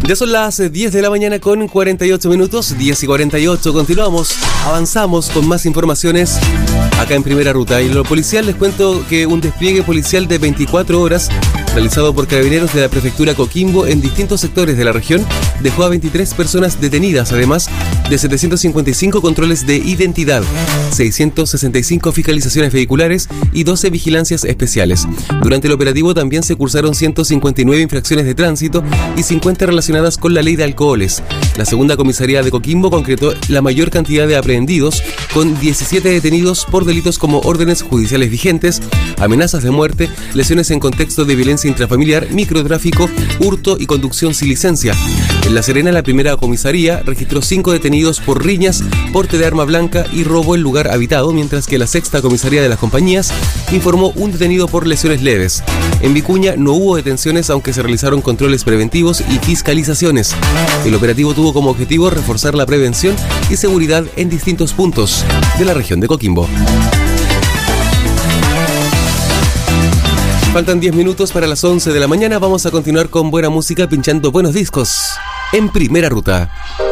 Ya son las 10 de la mañana con 48 minutos, 10 y 48. Continuamos, avanzamos con más informaciones acá en Primera Ruta. Y en lo policial les cuento que un despliegue policial de 24 horas realizado por carabineros de la prefectura Coquimbo en distintos sectores de la región dejó a 23 personas detenidas, además de 755 controles de identidad, 665 fiscalizaciones vehiculares y 12 vigilancias especiales. Durante el operativo también se cursaron 159 infracciones de tránsito y 50 relacionadas con la ley de alcoholes. La segunda comisaría de Coquimbo concretó la mayor cantidad de aprehendidos, con 17 detenidos por delitos como órdenes judiciales vigentes, amenazas de muerte, lesiones en contexto de violencia intrafamiliar, microtráfico, hurto y conducción sin licencia. En La Serena, la primera comisaría registró 5 detenidos por riñas, porte de arma blanca y robo en lugar habitado, mientras que la sexta comisaría de las compañías informó un detenido por lesiones leves. En Vicuña no hubo detenciones, aunque se realizaron controles preventivos y fiscalizaciones. El operativo tuvo como objetivo reforzar la prevención y seguridad en distintos puntos de la región de Coquimbo. Faltan 10 minutos para las 11 de la mañana. Vamos a continuar con buena música, pinchando buenos discos en Primera Ruta.